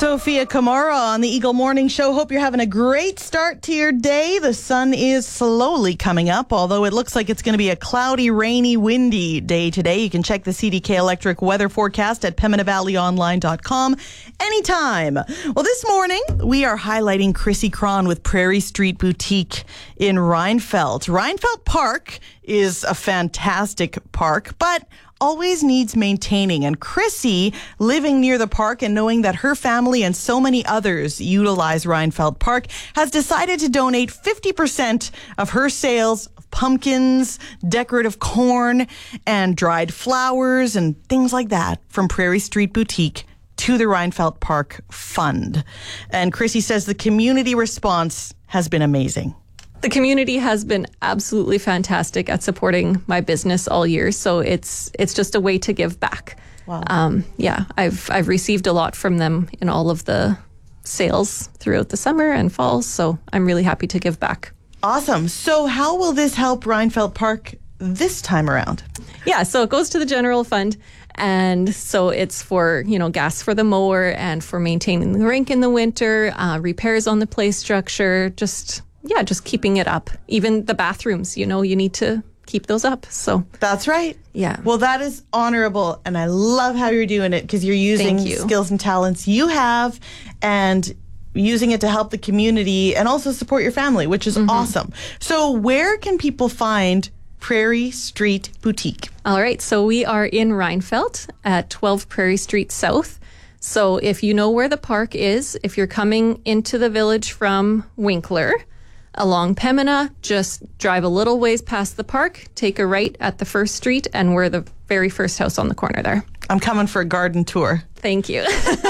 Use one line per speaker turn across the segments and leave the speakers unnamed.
Sophia Kamara on the Eagle Morning Show. Hope you're having a great start to your day. The sun is slowly coming up, although it looks like it's going to be a cloudy, rainy, windy day today. You can check the CDK Electric weather forecast at PembinaValleyOnline.com anytime. Well, this morning, we are highlighting Chrissy Cron with Prairie Street Boutique in Rheinfeldt. Rheinfeldt Park is a fantastic park, but always needs maintaining. And Chrissy, living near the park and knowing that her family and so many others utilize Rheinfeldt Park, has decided to donate 50% of her sales of pumpkins, decorative corn, and dried flowers and things like that from Prairie Street Boutique to the Rheinfeldt Park Fund. And Chrissy says the community response has been amazing.
The community has been absolutely fantastic at supporting my business all year, so it's just a way to give back.
Wow.
I've received a lot from them in all of the sales throughout the summer and fall, so I'm really happy to give back.
Awesome. So how will this help Rheinfeldt Park this time around?
Yeah, so it goes to the general fund, and so it's for, gas for the mower and for maintaining the rink in the winter, repairs on the play structure, just keeping it up. Even the bathrooms, you need to keep those up. So
that's right.
Yeah.
Well, that is honorable, and I love how you're doing it because you're using skills and talents you have and using it to help the community and also support your family, which is awesome. So where can people find Prairie Street Boutique?
All right. So we are in Rheinfeldt at 12 Prairie Street South. So if you know where the park is, if you're coming into the village from Winkler, along Pembina, just drive a little ways past the park, take a right at the first street, and we're the very first house on the corner there.
I'm coming for a garden tour.
Thank you.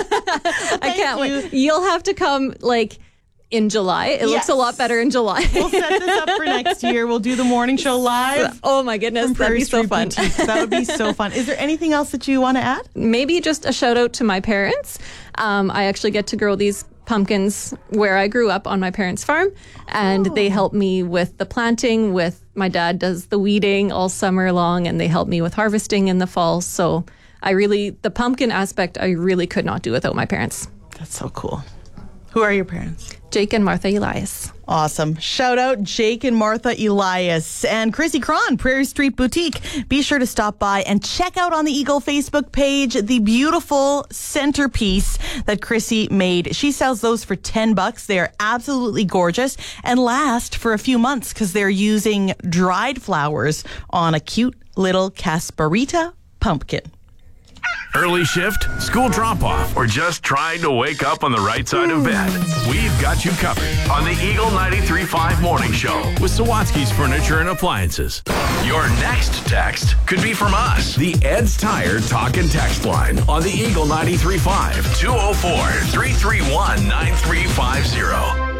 I can't wait. You'll have to come in July. It looks a lot better in July.
We'll set this up for next year. We'll do the morning show live.
Oh my goodness, that'd be so fun.
That would be so fun. Is there anything else that you want to add?
Maybe just a shout out to my parents. I actually get to grow these pumpkins where I grew up on my parents' farm, and they help me with the planting. My dad does the weeding all summer long, and they help me with harvesting in the fall. So the pumpkin aspect, I really could not do without my parents.
That's so cool. Who are your parents?
Jake and Martha Elias.
Awesome. Shout out Jake and Martha Elias. And Chrissy Cron, Prairie Street Boutique. Be sure to stop by and check out on the Eagle Facebook page the beautiful centerpiece that Chrissy made. She sells those for $10. They are absolutely gorgeous and last for a few months because they're using dried flowers on a cute little Casparita pumpkin.
Early shift, school drop-off, or just trying to wake up on the right side of bed? We've got you covered on the Eagle 93.5 Morning Show with Sawatsky's Furniture and Appliances. Your next text could be from us. The Ed's Tire Talk and Text line on the Eagle 93.5 204-331-9350.